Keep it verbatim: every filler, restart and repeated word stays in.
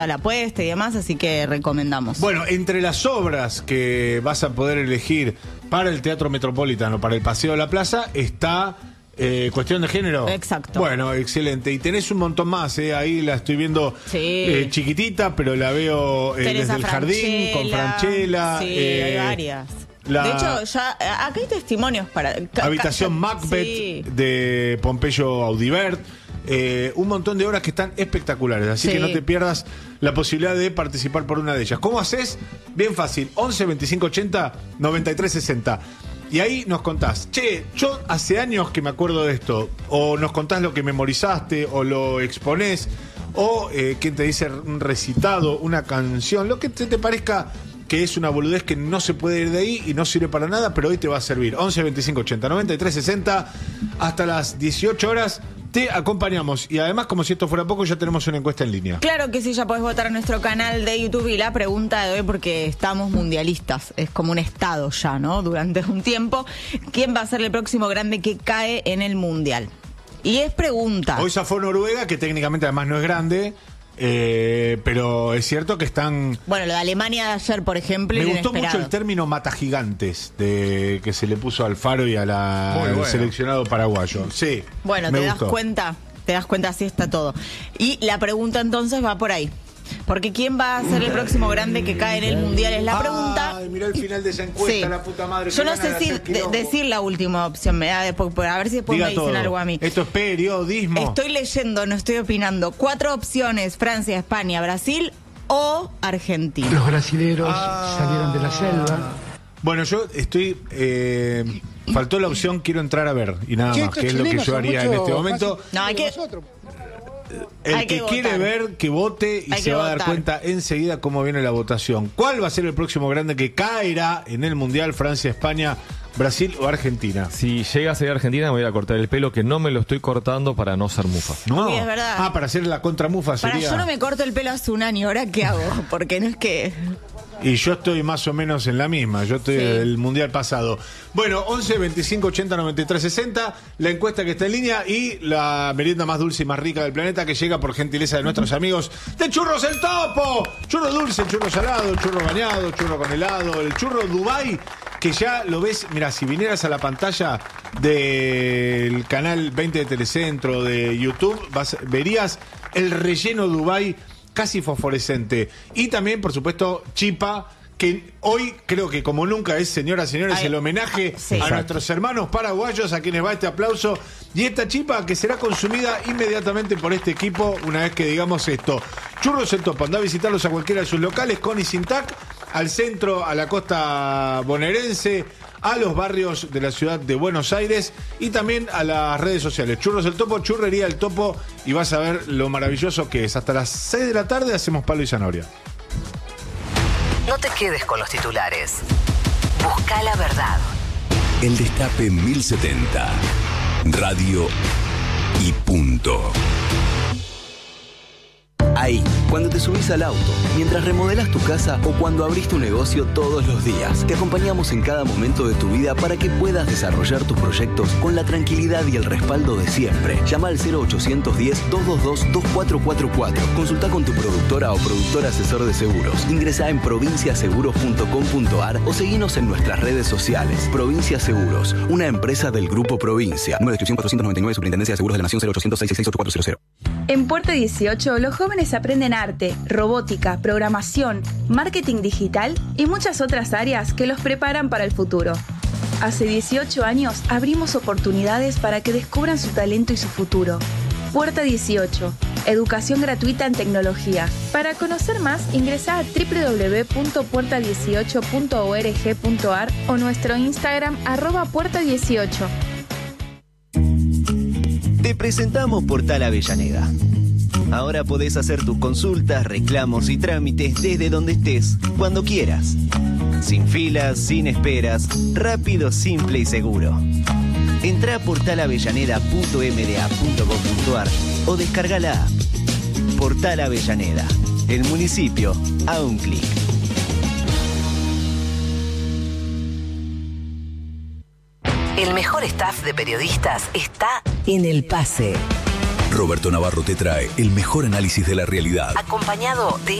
la apuesta y demás, así que recomendamos. Bueno, entre las obras que vas a poder elegir para el Teatro Metropolitano, para el Paseo de la Plaza, está eh, Cuestión de Género. Exacto. Bueno, excelente. Y tenés un montón más, ¿eh? Ahí la estoy viendo sí. eh, chiquitita, pero la veo eh, desde el jardín, con Franchella. Sí, eh, hay varias. La... De hecho, ya acá hay testimonios para... Habitación Macbeth, sí. de Pompeyo Audibert. Eh, un montón de obras que están espectaculares, así sí. que no te pierdas la posibilidad de participar por una de ellas. ¿Cómo haces? Bien fácil, once, veinticinco, ochenta, noventa y tres, sesenta. Y ahí nos contás, che, yo hace años que me acuerdo de esto, o nos contás lo que memorizaste, o lo exponés, o eh, quien te dice un recitado, una canción, lo que te, te parezca que es una boludez que no se puede ir de ahí y no sirve para nada, pero hoy te va a servir. once, veinticinco, ochenta, noventa y tres, sesenta, hasta las dieciocho horas. Te acompañamos y además, como si esto fuera poco, ya tenemos una encuesta en línea. Claro que sí, ya podés votar en nuestro canal de YouTube. Y la pregunta de hoy, porque estamos mundialistas, es como un estado ya, ¿no? Durante un tiempo, ¿quién va a ser el próximo grande que cae en el mundial? Y es pregunta. Hoy zafó Noruega, que técnicamente además no es grande, eh, pero es cierto que están... Bueno, lo de Alemania de ayer, por ejemplo, me gustó mucho el término matagigantes de que se le puso a Alfaro y a la, bueno. al seleccionado paraguayo. Sí. Bueno, me te gustó. das cuenta, te das cuenta, así está todo. Y la pregunta entonces va por ahí. Porque ¿quién va a ser el próximo grande que cae en el mundial? Es la pregunta. Ay, mirá el final de esa encuesta, sí. La puta madre. Yo no sé si de, decir la última opción, me da después, a ver si después Diga me dicen todo. algo a mí. Esto es periodismo. Estoy leyendo, no estoy opinando. Cuatro opciones: Francia, España, Brasil o Argentina. Los brasileros ah. salieron de la selva. Bueno, yo estoy... Eh, faltó la opción quiero entrar a ver y nada más, que es lo que yo haría en este momento. No, hay que... El Hay que, que quiere votar. ver, que vote y Hay se va votar. a dar cuenta enseguida cómo viene la votación. ¿Cuál va a ser el próximo grande que caerá en el Mundial? Francia, España, Brasil o Argentina. Si llega a ser Argentina, me voy a cortar el pelo, que no me lo estoy cortando para no ser mufa. No, sí, es verdad. Ah, para hacer la contramufa para sería... Yo no me corto el pelo hace un año, ¿ahora qué hago? Porque no es que... Y yo estoy más o menos en la misma, yo estoy sí. del mundial pasado. Bueno, once, veinticinco, ochenta, noventa y tres, sesenta, la encuesta que está en línea y la merienda más dulce y más rica del planeta que llega por gentileza de nuestros amigos de Churros El Topo. Churro dulce, churro salado, churro bañado, churro con helado, el churro Dubai, que ya lo ves, mira, si vinieras a la pantalla del canal veinte de Telecentro, de YouTube, vas, verías el relleno Dubai casi fosforescente. Y también, por supuesto, chipa, que hoy creo que como nunca es, señoras y señores, Ay, el homenaje sí, a exacto. nuestros hermanos paraguayos, a quienes va este aplauso. Y esta chipa que será consumida inmediatamente por este equipo una vez que digamos esto. Churros El Topo, andá a visitarlos a cualquiera de sus locales, con y sin tac, al centro, a la costa bonaerense, a los barrios de la ciudad de Buenos Aires y también a las redes sociales. Churros El Topo, Churrería El Topo, y vas a ver lo maravilloso que es. Hasta las seis de la tarde hacemos palo y zanahoria. No te quedes con los titulares. Busca la verdad. El Destape mil setenta. Radio y punto. Ahí, cuando te subís al auto, mientras remodelas tu casa o cuando abrís tu negocio todos los días, te acompañamos en cada momento de tu vida para que puedas desarrollar tus proyectos con la tranquilidad y el respaldo de siempre. Llama al cero ochocientos diez, doscientos veintidós, veinticuatro cuarenta y cuatro. Consulta con tu productora o productor asesor de seguros. Ingresá en provincia seguros punto com punto ar o seguinos en nuestras redes sociales. Provincia Seguros, una empresa del Grupo Provincia. Número de inscripción cuatrocientos noventa y nueve, Superintendencia de Seguros de la Nación, cero ochocientos, seiscientos sesenta y seis, ochenta y cuatro. En Puerta dieciocho, los jóvenes aprenden arte, robótica, programación, marketing digital y muchas otras áreas que los preparan para el futuro. Hace dieciocho años abrimos oportunidades para que descubran su talento y su futuro. Puerta dieciocho, educación gratuita en tecnología. Para conocer más, ingresa a doble u doble u doble u punto puerta dieciocho punto org punto ar o nuestro Instagram arroba puerta dieciocho. Te presentamos Portal Avellaneda. Ahora podés hacer tus consultas, reclamos y trámites desde donde estés, cuando quieras. Sin filas, sin esperas, rápido, simple y seguro. Entrá a portal avellaneda punto m d a punto gov punto ar o descarga la app. Portal Avellaneda, el municipio a un clic. El mejor staff de periodistas está en El Pase. Roberto Navarro te trae el mejor análisis de la realidad. Acompañado de